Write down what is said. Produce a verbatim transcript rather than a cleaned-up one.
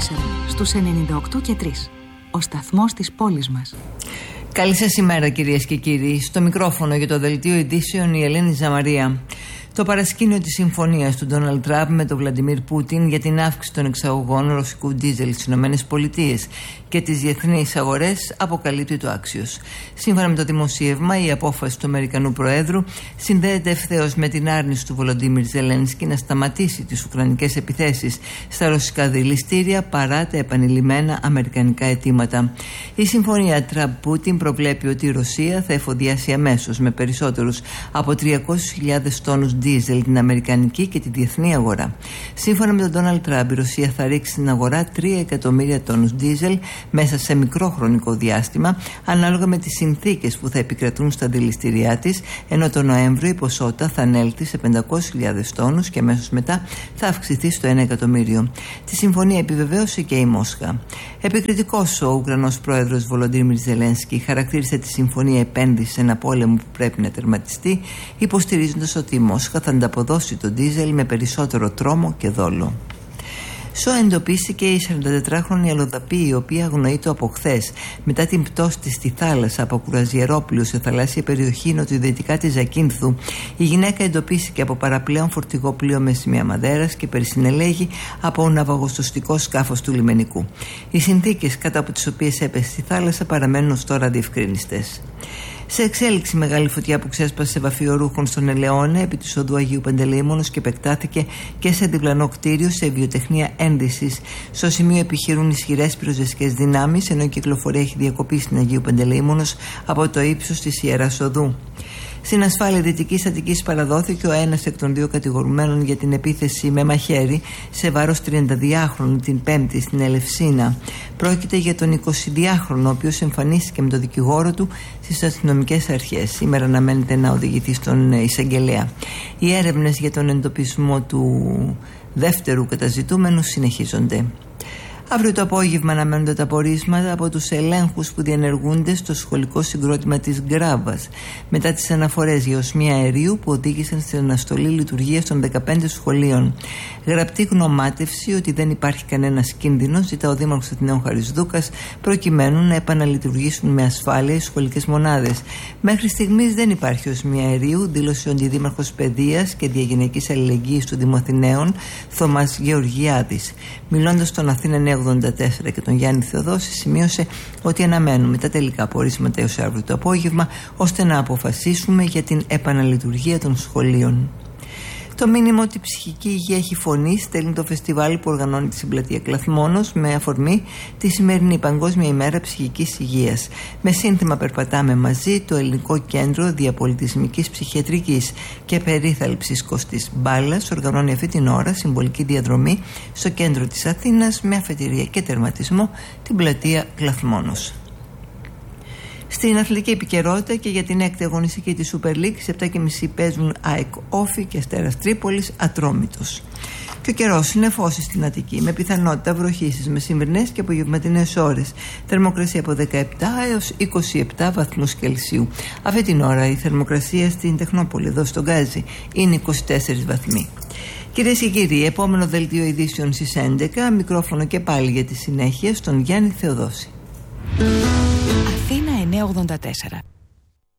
τέσσερα στους ενενήντα οκτώ και τρία. Ο σταθμός της πόλης μας. Καλή σας ημέρα, κυρίες και κύριοι. Στο μικρόφωνο για το δελτίο ειδήσεων η Ελένη Ζαμαρία. Το παρασκήνιο της συμφωνίας του Ντόναλντ Τραμπ με τον Βλαντιμίρ Πούτιν για την αύξηση των εξαγωγών ρωσικού ντίζελ στις ΗΠΑ και τις διεθνείς αγορές αποκαλύπτει το άξιος. Σύμφωνα με το δημοσίευμα, η απόφαση του Αμερικανού Προέδρου συνδέεται ευθέως με την άρνηση του Βολοντίμιρ Ζελένσκι να σταματήσει τις ουκρανικές επιθέσεις στα ρωσικά δηληστήρια παρά τα επανειλημμένα αμερικανικά αιτήματα. Η συμφωνία Τραμπ-Πούτιν προβλέπει ότι η Ρωσία θα εφοδιάσει αμέσως με περισσότερους από τριακόσιες χιλιάδες τόνους ντίζελ την αμερικανική και τη διεθνή αγορά. Σύμφωνα με τον Ντόναλντ Τραμπ, η Ρωσία θα ρίξει στην αγορά τρία εκατομμύρια τόνους ντίζελ μέσα σε μικρό χρονικό διάστημα, ανάλογα με τις συνθήκες που θα επικρατούν στα δηληστήριά της, ενώ το Νοέμβριο η ποσότητα θα ανέλθει σε πεντακόσιες χιλιάδες τόνους και αμέσως μετά θα αυξηθεί στο ένα εκατομμύριο. Τη συμφωνία επιβεβαίωσε και η Μόσχα. Επικριτικός ο Ουκρανός πρόεδρος Βολοντίμιρ Ζελένσκι χαρακτήρισε τη συμφωνία επένδυση σε ένα πόλεμο που πρέπει να τερματιστεί, υποστηρίζοντας ότι η Μόσχα θα ανταποδώσει το ντίζελ με περισσότερο τρόμο και δόλο. Σο εντοπίστηκε η σαραντατετράχρονη αλλοδαπή, η οποία αγνοείται από χθες μετά την πτώση της στη θάλασσα από κουραζιερόπλοιο σε θαλάσσια περιοχή νοτιοδυτικά της Ζακίνθου. Η γυναίκα εντοπίστηκε από παραπλέον φορτηγό πλοίο με σημαία Μαδέρας και περισυνελέγει από ναυαγοστοστικό σκάφος του λιμενικού. Οι συνθήκες κατά από τις οποίες έπεσε στη θάλασσα παραμένουν ως τώρα αδιευκρίνιστες. Σε εξέλιξη μεγάλη φωτιά που ξέσπασε σε βαφείο ρούχων στον Ελαιώνα επί της οδού Αγίου Παντελεήμονος και επεκτάθηκε και σε διπλανό κτίριο σε βιοτεχνία ένδυσης. Στο σημείο επιχειρούν ισχυρές πυροσβεστικές δυνάμεις, ενώ η κυκλοφορία έχει διακοπεί στην Αγίου Παντελεήμονος από το ύψος της Ιεράς Οδού. Στην ασφάλεια Δυτικής Αττικής παραδόθηκε ο ένας εκ των δύο κατηγορουμένων για την επίθεση με μαχαίρι σε βάρος τριανταδυάχρονου την Πέμπτη στην Ελευσίνα. Πρόκειται για τον εικοσιδυάχρονο, ο οποίος εμφανίστηκε με τον δικηγόρο του στις αστυνομικές αρχές. Σήμερα αναμένεται να οδηγηθεί στον εισαγγελέα. Οι έρευνες για τον εντοπισμό του δεύτερου καταζητούμενου συνεχίζονται. Αύριο το απόγευμα αναμένονται τα πορίσματα από τους ελέγχους που διενεργούνται στο σχολικό συγκρότημα της Γκράβας μετά τις αναφορές για οσμία αερίου που οδήγησαν στην αναστολή λειτουργίας των δεκαπέντε σχολείων. Γραπτή γνωμάτευση ότι δεν υπάρχει κανένας κίνδυνος ζητά ο Δήμαρχος Αθηναίων Χαρισδούκας προκειμένου να επαναλειτουργήσουν με ασφάλεια οι σχολικές μονάδες. Μέχρι στιγμής δεν υπάρχει οσμία αερίου, δήλωσε ο Αντιδήμαρχος Παιδείας και Διαγενειακής Αλληλεγγύης του Δήμου Αθηναίων Θωμάς Γεωργιάδης. Μιλώντας στον Αθήνα Νέα ογδόντα τέσσερα και τον Γιάννη Θεοδόση, σημείωσε ότι αναμένουμε τα τελικά απορίσματα έως αύριο το απόγευμα ώστε να αποφασίσουμε για την επαναλειτουργία των σχολείων. Το μήνυμα ότι η ψυχική υγεία έχει φωνή στέλνει το φεστιβάλ που οργανώνει τη Συμπλατεία Κλαθμόνος με αφορμή τη σημερινή Παγκόσμια ημέρα ψυχικής υγείας. Με σύνθημα «Περπατάμε μαζί», το Ελληνικό Κέντρο Διαπολιτισμικής Ψυχιατρικής και Περίθαλψης Κωστής Μπάλας οργανώνει αυτή την ώρα συμβολική διαδρομή στο κέντρο της Αθήνας με αφετηρία και τερματισμό την Πλατεία Κλαθμόνος. Στην αθλητική επικαιρότητα και για την έκτη αγωνιστική της Super League, στις επτά και μισή παίζουν ΑΕΚ Όφη και Αστέρας Τρίπολης Ατρόμητος. Και ο καιρός είναι φως στην Αττική με πιθανότητα βροχής στις μεσημβρινές και απογευματινές ώρες. Θερμοκρασία από δεκαεπτά έως είκοσι επτά βαθμούς Κελσίου. Αυτή την ώρα η θερμοκρασία στην Τεχνόπολη, εδώ στον Γκάζι, είναι είκοσι τέσσερις βαθμοί. Κυρίες και κύριοι, επόμενο δελτίο ειδήσεων στις έντεκα, μικρόφωνο και πάλι για τη συνέχεια στον Γιάννη Θεοδόση. Αθήνα εννιακόσια ογδόντα τέσσερα.